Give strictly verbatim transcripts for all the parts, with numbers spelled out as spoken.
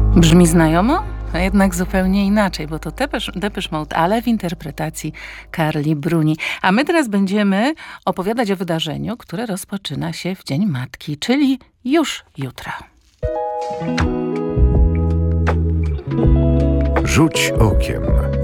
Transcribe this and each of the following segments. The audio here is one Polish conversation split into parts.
Brzmi znajomo? A jednak zupełnie inaczej, bo to Depeche, Depeche Mode, ale w interpretacji Carli Bruni. A my teraz będziemy opowiadać o wydarzeniu, które rozpoczyna się w Dzień Matki, czyli już jutro. Rzuć okiem.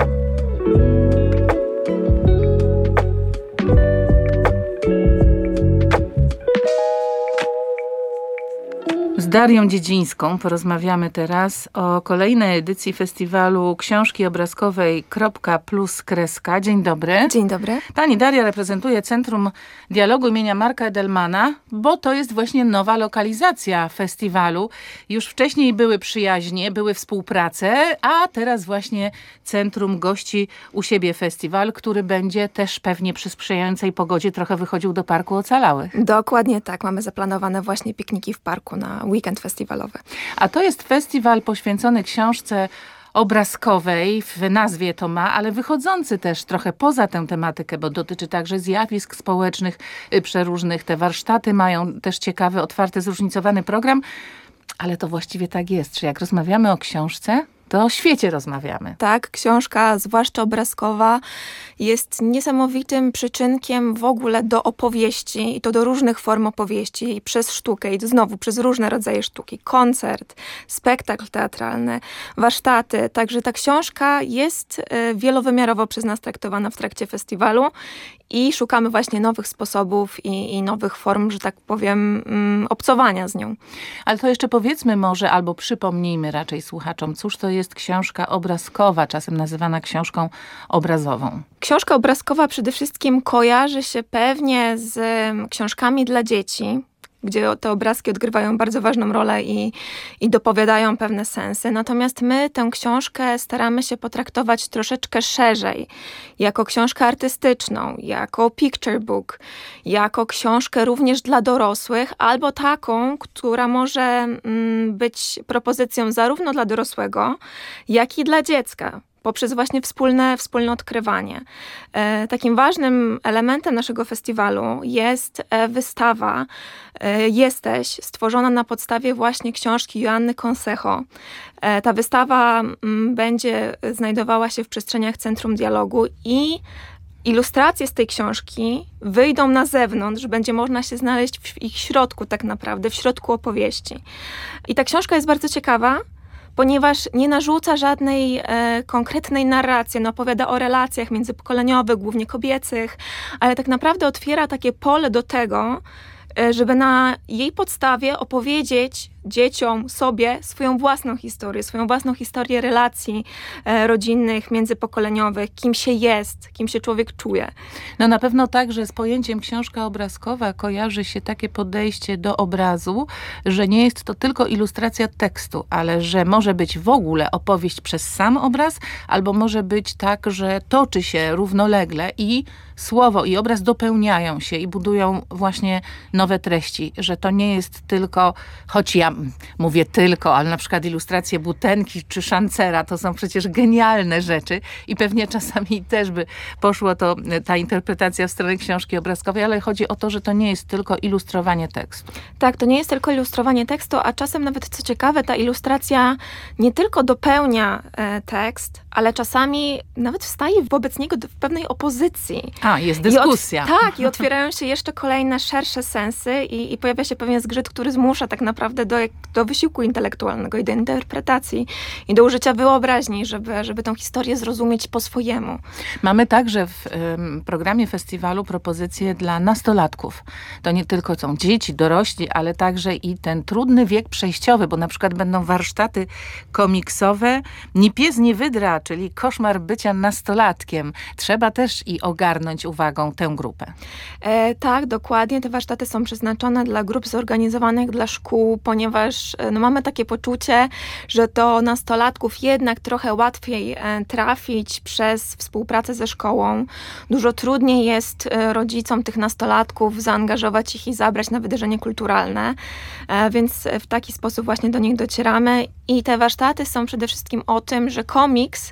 Z Darią Dziedzińską porozmawiamy teraz o kolejnej edycji festiwalu książki obrazkowej Kropka plus Kreska. Dzień dobry. Dzień dobry. Pani Daria reprezentuje Centrum Dialogu imienia Marka Edelmana, bo to jest właśnie nowa lokalizacja festiwalu. Już wcześniej były przyjaźnie, były współprace, a teraz właśnie Centrum gości u siebie festiwal, który będzie też pewnie przy sprzyjającej pogodzie trochę wychodził do Parku Ocalałych. Dokładnie tak. Mamy zaplanowane właśnie pikniki w parku na weekend festiwalowy. A to jest festiwal poświęcony książce obrazkowej, w nazwie to ma, ale wychodzący też trochę poza tę tematykę, bo dotyczy także zjawisk społecznych przeróżnych. Te warsztaty mają też ciekawy, otwarty, zróżnicowany program, ale to właściwie tak jest, że jak rozmawiamy o książce, to o świecie rozmawiamy. Tak, książka, zwłaszcza obrazkowa, jest niesamowitym przyczynkiem w ogóle do opowieści i to do różnych form opowieści i przez sztukę i znowu przez różne rodzaje sztuki. Koncert, spektakl teatralny, warsztaty. Także ta książka jest wielowymiarowo przez nas traktowana w trakcie festiwalu i szukamy właśnie nowych sposobów i, i nowych form, że tak powiem, mm, obcowania z nią. Ale to jeszcze powiedzmy może, albo przypomnijmy raczej słuchaczom, cóż to jest książka obrazkowa, czasem nazywana książką obrazową. Książka obrazkowa przede wszystkim kojarzy się pewnie z książkami dla dzieci, gdzie te obrazki odgrywają bardzo ważną rolę i, i dopowiadają pewne sensy. Natomiast my tę książkę staramy się potraktować troszeczkę szerzej, jako książkę artystyczną, jako picture book, jako książkę również dla dorosłych, albo taką, która może mm, być propozycją zarówno dla dorosłego, jak i dla dziecka, poprzez właśnie wspólne, wspólne odkrywanie. E, takim ważnym elementem naszego festiwalu jest e, wystawa e, Jesteś, stworzona na podstawie właśnie książki Joanny Consejo. E, ta wystawa m, będzie znajdowała się w przestrzeniach Centrum Dialogu i ilustracje z tej książki wyjdą na zewnątrz, będzie można się znaleźć w ich środku tak naprawdę, w środku opowieści. I ta książka jest bardzo ciekawa, ponieważ nie narzuca żadnej e, konkretnej narracji, no opowiada o relacjach międzypokoleniowych, głównie kobiecych, ale tak naprawdę otwiera takie pole do tego, e, żeby na jej podstawie opowiedzieć dzieciom, sobie swoją własną historię, swoją własną historię relacji e, rodzinnych, międzypokoleniowych, kim się jest, kim się człowiek czuje. No na pewno tak, że z pojęciem książka obrazkowa kojarzy się takie podejście do obrazu, że nie jest to tylko ilustracja tekstu, ale że może być w ogóle opowieść przez sam obraz, albo może być tak, że toczy się równolegle i słowo i obraz dopełniają się i budują właśnie nowe treści, że to nie jest tylko, choć ja mówię tylko, ale na przykład ilustracje Butenki czy Szancera to są przecież genialne rzeczy i pewnie czasami też by poszło to, ta interpretacja w stronę książki obrazkowej, ale chodzi o to, że to nie jest tylko ilustrowanie tekstu. Tak, to nie jest tylko ilustrowanie tekstu, a czasem nawet, co ciekawe, ta ilustracja nie tylko dopełnia e, tekst, ale czasami nawet wstaje wobec niego w pewnej opozycji. A, jest dyskusja. I od, tak, i otwierają się jeszcze kolejne, szersze sensy i, i pojawia się pewien zgrzyt, który zmusza tak naprawdę do, do wysiłku intelektualnego i do interpretacji i do użycia wyobraźni, żeby, żeby tę historię zrozumieć po swojemu. Mamy także w um, programie festiwalu propozycje dla nastolatków. To nie tylko są dzieci, dorośli, ale także i ten trudny wiek przejściowy, bo na przykład będą warsztaty komiksowe Ni pies, ni wydra, czyli koszmar bycia nastolatkiem. Trzeba też i ogarnąć uwagą tę grupę. E, tak, dokładnie. Te warsztaty są przeznaczone dla grup zorganizowanych dla szkół, ponieważ no, mamy takie poczucie, że do nastolatków jednak trochę łatwiej e, trafić przez współpracę ze szkołą. Dużo trudniej jest e, rodzicom tych nastolatków zaangażować ich i zabrać na wydarzenie kulturalne, e, więc w taki sposób właśnie do nich docieramy i te warsztaty są przede wszystkim o tym, że komiks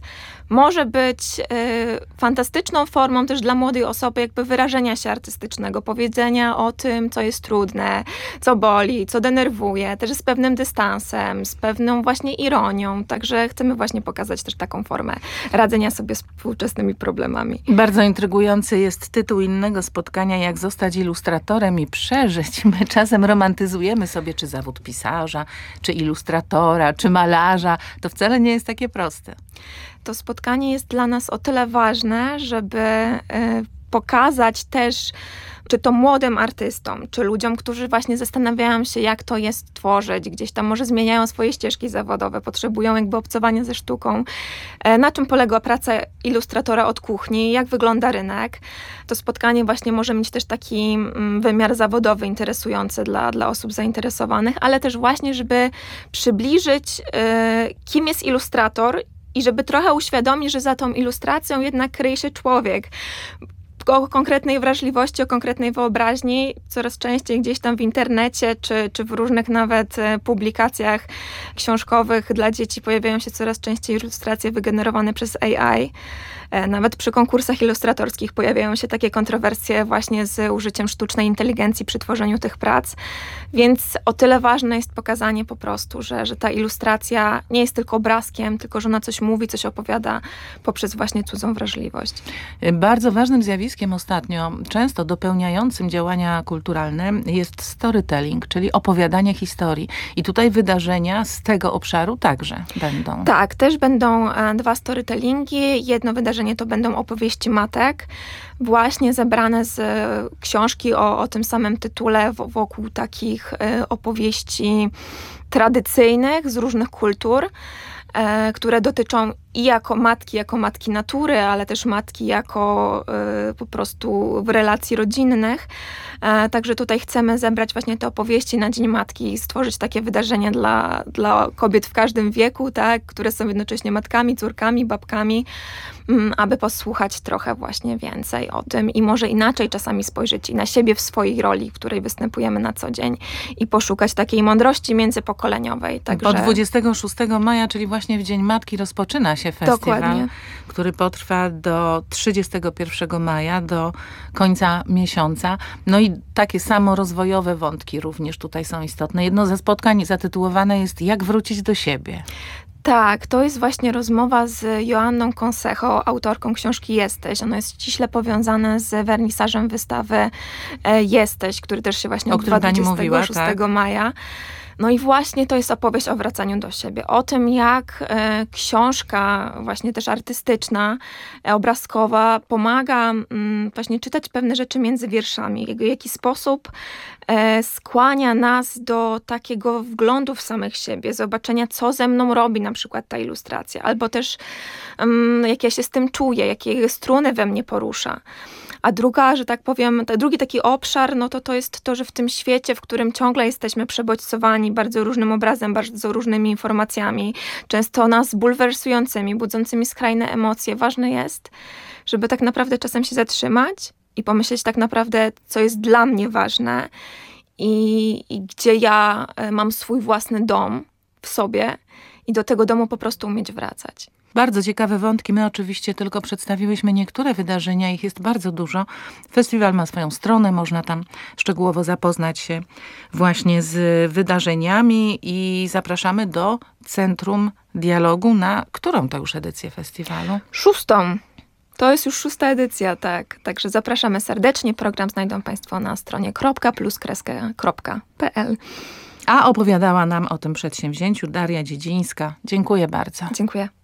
może być y, fantastyczną formą też dla młodej osoby jakby wyrażenia się artystycznego, powiedzenia o tym, co jest trudne, co boli, co denerwuje, też z pewnym dystansem, z pewną właśnie ironią, także chcemy właśnie pokazać też taką formę radzenia sobie z współczesnymi problemami. Bardzo intrygujący jest tytuł innego spotkania, jak zostać ilustratorem i przeżyć. My czasem romantyzujemy sobie, czy zawód pisarza, czy ilustratora, czy malarza. To wcale nie jest takie proste. To spotkanie jest dla nas o tyle ważne, żeby y, pokazać też, czy to młodym artystom, czy ludziom, którzy właśnie zastanawiają się, jak to jest tworzyć, gdzieś tam może zmieniają swoje ścieżki zawodowe, potrzebują jakby obcowania ze sztuką, na czym polega praca ilustratora od kuchni, jak wygląda rynek. To spotkanie właśnie może mieć też taki wymiar zawodowy interesujący dla, dla osób zainteresowanych, ale też właśnie, żeby przybliżyć, kim jest ilustrator i żeby trochę uświadomić, że za tą ilustracją jednak kryje się człowiek. O konkretnej wrażliwości, o konkretnej wyobraźni. Coraz częściej gdzieś tam w internecie, czy, czy w różnych nawet publikacjach książkowych dla dzieci pojawiają się coraz częściej ilustracje wygenerowane przez A I. Nawet przy konkursach ilustratorskich pojawiają się takie kontrowersje właśnie z użyciem sztucznej inteligencji przy tworzeniu tych prac. Więc o tyle ważne jest pokazanie po prostu, że, że ta ilustracja nie jest tylko obrazkiem, tylko że ona coś mówi, coś opowiada poprzez właśnie cudzą wrażliwość. Bardzo ważnym zjawiskiem ostatnio, często dopełniającym działania kulturalne, jest storytelling, czyli opowiadanie historii. I tutaj wydarzenia z tego obszaru także będą. Tak, też będą dwa storytellingi. Jedno wydarzenie to będą opowieści matek, właśnie zebrane z książki o, o tym samym tytule wokół takich opowieści tradycyjnych z różnych kultur, które dotyczą i jako matki, jako matki natury, ale też matki jako y, po prostu w relacji rodzinnych. E, także tutaj chcemy zebrać właśnie te opowieści na Dzień Matki i stworzyć takie wydarzenie dla, dla kobiet w każdym wieku, tak, które są jednocześnie matkami, córkami, babkami, m, aby posłuchać trochę właśnie więcej o tym i może inaczej czasami spojrzeć i na siebie w swojej roli, w której występujemy na co dzień i poszukać takiej mądrości międzypokoleniowej. Także... Po dwudziestego szóstego maja, czyli właśnie w Dzień Matki, rozpoczyna się festiwal, Dokładnie. który potrwa do trzydziestego pierwszego maja, do końca miesiąca. No i takie samo rozwojowe wątki również tutaj są istotne. Jedno ze spotkań zatytułowane jest "Jak wrócić do siebie". Tak, to jest właśnie rozmowa z Joanną Consejo, autorką książki Jesteś. Ono jest ściśle powiązane z wernisażem wystawy Jesteś, który też się właśnie odbywa dwudziestego szóstego maja. No i właśnie to jest opowieść o wracaniu do siebie, o tym, jak e, książka właśnie też artystyczna, e, obrazkowa pomaga mm, właśnie czytać pewne rzeczy między wierszami, w jaki sposób e, skłania nas do takiego wglądu w samych siebie, zobaczenia, co ze mną robi na przykład ta ilustracja, albo też mm, jak ja się z tym czuję, jakie struny we mnie porusza. A druga, że tak powiem, drugi taki obszar, no to to jest to, że w tym świecie, w którym ciągle jesteśmy przebodźcowani bardzo różnym obrazem, bardzo różnymi informacjami, często nas bulwersującymi, budzącymi skrajne emocje, ważne jest, żeby tak naprawdę czasem się zatrzymać i pomyśleć tak naprawdę, co jest dla mnie ważne i, i gdzie ja mam swój własny dom w sobie i do tego domu po prostu umieć wracać. Bardzo ciekawe wątki. My oczywiście tylko przedstawiłyśmy niektóre wydarzenia, ich jest bardzo dużo. Festiwal ma swoją stronę, można tam szczegółowo zapoznać się właśnie z wydarzeniami i zapraszamy do Centrum Dialogu na którą to już edycję festiwalu? Szóstą. To jest już szósta edycja, tak. Także zapraszamy serdecznie. Program znajdą Państwo na stronie kropka plus kreska kropka p l. A opowiadała nam o tym przedsięwzięciu Daria Dziedzińska. Dziękuję bardzo. Dziękuję.